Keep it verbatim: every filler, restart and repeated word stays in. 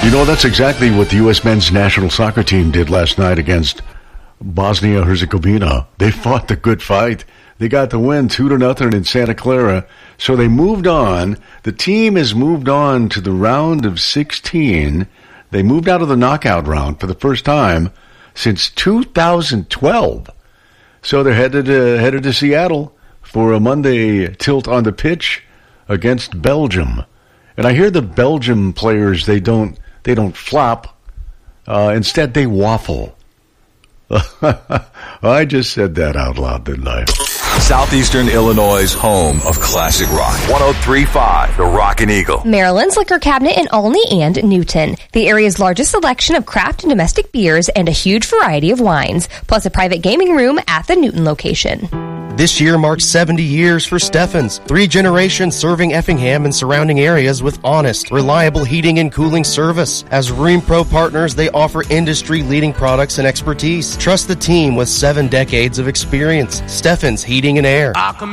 You know, that's exactly what the U S men's national soccer team did last night against Bosnia-Herzegovina. They fought the good fight. They got the win two to nothing in Santa Clara. So they moved on. The team has moved on to the round of sixteen. They moved out of the knockout round for the first time since two thousand twelve. So they're headed uh, headed to Seattle for a Monday tilt on the pitch against Belgium. And I hear the Belgium players, they don't they don't flop. Uh, instead, they waffle. I just said that out loud, didn't I? Southeastern Illinois' home of classic rock. one oh three point five, The Rockin' Eagle. Maryland's Liquor Cabinet in Olney and Newton. The area's largest selection of craft and domestic beers and a huge variety of wines, plus a private gaming room at the Newton location. This year marks seventy years for Steffens. Three generations serving Effingham and surrounding areas with honest, reliable heating and cooling service. As Rheem Pro partners, they offer industry-leading products and expertise. Trust the team with seven decades of experience. Steffens Heating and Air.